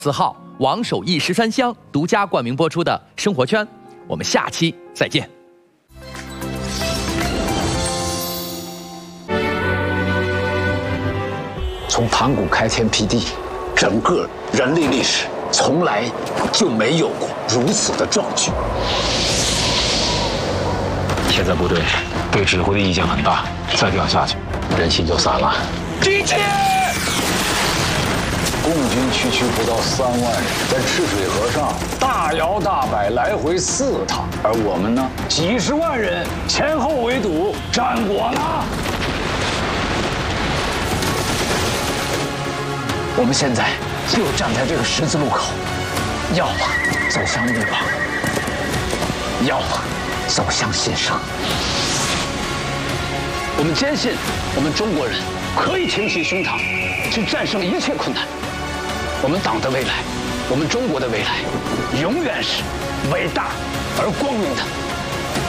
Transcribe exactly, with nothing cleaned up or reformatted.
字号王守义十三香独家冠名播出的《生活圈》，我们下期再见。 从盘古开天辟地，整个人类历史从来就没有过如此的壮举。 现在部队对指挥的意见很大，再这样下去，人心就散了。 敌前！ 共军区区不到三万人，在赤水河上大摇大摆来回四趟，而我们呢，几十万人前后围堵，战果呢？ 我们现在就站在这个十字路口，要么走向灭亡，要么走向新生。 我们坚信，我们中国人可以挺起胸膛，去战胜一切困难。我们党的未来，我们中国的未来，永远是伟大而光明的。